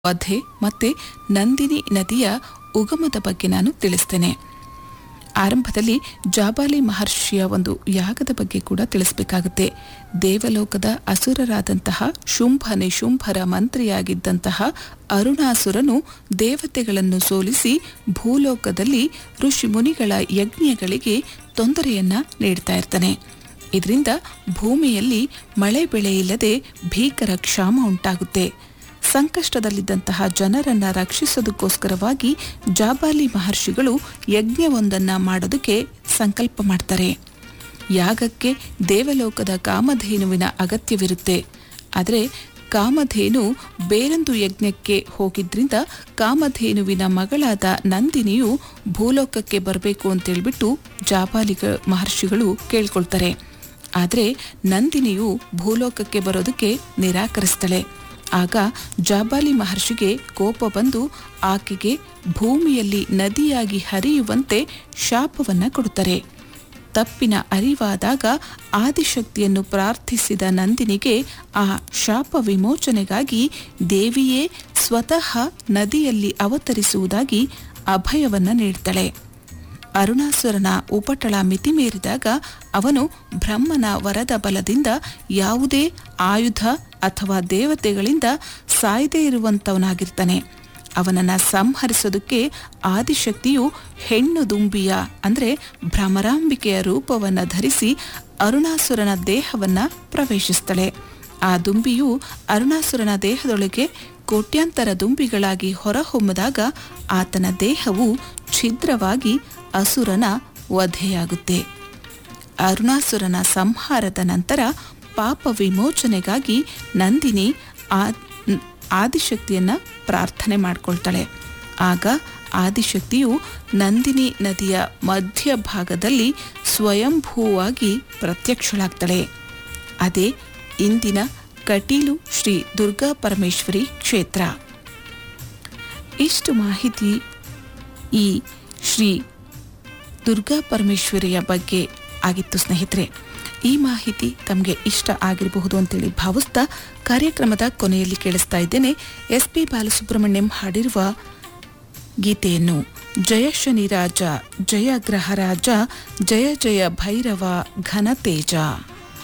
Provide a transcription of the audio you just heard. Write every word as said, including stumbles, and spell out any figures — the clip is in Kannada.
ವಧೆ ಮತ್ತೆ ನಂದಿನಿ ನದಿಯ ಉಗಮದ ಬಗ್ಗೆ ನಾನು ತಿಳಿಸ್ತೇನೆ. ಆರಂಭದಲ್ಲಿ ಜಾಬಾಲಿ ಮಹರ್ಷಿಯ ಒಂದು ಯಾಗದ ಬಗ್ಗೆ ಕೂಡ ತಿಳಿಸಬೇಕಾಗುತ್ತೆ. ದೇವಲೋಕದ ಅಸುರರಾದಂತಹ ಶುಂಭ ನಿಶುಂಭರ ಮಂತ್ರಿಯಾಗಿದ್ದಂತಹ ಅರುಣಾಸುರನು ದೇವತೆಗಳನ್ನು ಸೋಲಿಸಿ ಭೂಲೋಕದಲ್ಲಿ ಋಷಿ ಮುನಿಗಳ ಯಜ್ಞಗಳಿಗೆ ತೊಂದರೆಯನ್ನ ನೀಡ್ತಾ ಇರ್ತಾನೆ. ಇದರಿಂದ ಭೂಮಿಯಲ್ಲಿ ಮಳೆ ಬೆಳೆ ಇಲ್ಲದೆ ಭೀಕರ ಕ್ಷಾಮ ಉಂಟಾಗುತ್ತೆ. ಸಂಕಷ್ಟದಲ್ಲಿದ್ದಂತಹ ಜನರನ್ನ ರಕ್ಷಿಸೋದಕ್ಕೋಸ್ಕರವಾಗಿ ಜಾಬಾಲಿ ಮಹರ್ಷಿಗಳು ಯಜ್ಞವೊಂದನ್ನ ಮಾಡೋದಕ್ಕೆ ಸಂಕಲ್ಪ ಮಾಡ್ತಾರೆ. ಯಾಗಕ್ಕೆ ದೇವಲೋಕದ ಕಾಮಧೇನುವಿನ ಅಗತ್ಯವಿರುತ್ತೆ. ಆದರೆ ಕಾಮಧೇನು ಬೇರೊಂದು ಯಜ್ಞಕ್ಕೆ ಹೋಗಿದ್ರಿಂದ ಕಾಮಧೇನುವಿನ ಮಗಳಾದ ನಂದಿನಿಯು ಭೂಲೋಕಕ್ಕೆ ಬರಬೇಕು ಅಂತೇಳ್ಬಿಟ್ಟು ಜಾಬಾಲಿ ಮಹರ್ಷಿಗಳು ಕೇಳ್ಕೊಳ್ತಾರೆ. ಆದರೆ ನಂದಿನಿಯು ಭೂಲೋಕಕ್ಕೆ ಬರೋದಕ್ಕೆ ನಿರಾಕರಿಸ್ತಾಳೆ. ಆಗ ಜಾಬಾಲಿ ಮಹರ್ಷಿಗೆ ಕೋಪ ಬಂದು ಆಕೆಗೆ ಭೂಮಿಯಲ್ಲಿ ನದಿಯಾಗಿ ಹರಿಯುವಂತೆ ಶಾಪವನ್ನ ಕೊಡುತ್ತಾರೆ. ತಪ್ಪಿನ ಅರಿವಾದಾಗ ಆದಿಶಕ್ತಿಯನ್ನು ಪ್ರಾರ್ಥಿಸಿದ ನಂದಿನಿಗೆ ಆ ಶಾಪ ವಿಮೋಚನೆಗಾಗಿ ದೇವಿಯೇ ಸ್ವತಃ ನದಿಯಲ್ಲಿ ಅವತರಿಸುವುದಾಗಿ ಅಭಯವನ್ನ ನೀಡ್ತಾಳೆ. ಅರುಣಾಸುರನ ಉಪಟಳ ಮಿತಿಮೀರಿದಾಗ ಅವನು ಬ್ರಹ್ಮನ ವರದ ಬಲದಿಂದ ಯಾವುದೇ ಆಯುಧ ಅಥವಾ ದೇವತೆಗಳಿಂದ ಸಾಯದೇ ಇರುವಂತವನಾಗಿರ್ತಾನೆ. ಅವನನ್ನ ಸಂಹರಿಸೋದಕ್ಕೆ ಆದಿಶಕ್ತಿಯು ಹೆಣ್ಣು ದುಂಬಿಯ ಅಂದರೆ ಭ್ರಮರಾಂಬಿಕೆಯ ರೂಪವನ್ನು ಧರಿಸಿ ಅರುಣಾಸುರನ ದೇಹವನ್ನ ಪ್ರವೇಶಿಸ್ತಾಳೆ. ಆ ದುಂಬಿಯು ಅರುಣಾಸುರನ ದೇಹದೊಳಗೆ ಕೋಟ್ಯಾಂತರ ದುಂಬಿಗಳಾಗಿ ಹೊರಹೊಮ್ಮಿದಾಗ ಆತನ ದೇಹವು ಛಿದ್ರವಾಗಿ ಅಸುರನ ವಧೆಯಾಗುತ್ತೆ. ಅರುಣಾಸುರನ ಸಂಹಾರದ ನಂತರ ಪಾಪ ವಿಮೋಚನೆಗಾಗಿ ನಂದಿನಿ ಆ ಆದಿಶಕ್ತಿಯನ್ನ ಪ್ರಾರ್ಥನೆ ಮಾಡ್ಕೊಳ್ತಾಳೆ. ಆಗ ಆದಿಶಕ್ತಿಯು ನಂದಿನಿ ನದಿಯ ಮಧ್ಯಭಾಗದಲ್ಲಿ ಸ್ವಯಂಭೂವಾಗಿ ಪ್ರತ್ಯಕ್ಷಳಾಗ್ತಾಳೆ. ಅದೇ ಇಂದಿನ ಕಟೀಲು ಶ್ರೀ ದುರ್ಗಾ ಪರಮೇಶ್ವರಿ ಕ್ಷೇತ್ರ. ಇಷ್ಟು ಮಾಹಿತಿ ಈ ಶ್ರೀ ದುರ್ಗಾ ಪರಮೇಶ್ವರಿಯ ಬಗ್ಗೆ ಆಗಿತ್ತು ಸ್ನೇಹಿತರೆ. ಈ ಮಾಹಿತಿ ತಮಗೆ ಇಷ್ಟ ಆಗಿರಬಹುದು ಅಂತೇಳಿ ಭಾವಿಸ್ತಾ ಕಾರ್ಯಕ್ರಮದ ಕೊನೆಯಲ್ಲಿ ಕೇಳಿಸ್ತಾ ಇದ್ದೇನೆ ಎಸ್ ಪಿ ಬಾಲಸುಬ್ರಹ್ಮಣ್ಯಂ ಹಾಡಿರುವ ಗೀತೆಯನ್ನು. ಜಯ ಶನಿ ರಾಜ ಜಯ ಗ್ರಹರಾಜ ಜಯ ಜಯ ಭೈರವ ಘನತೇಜ.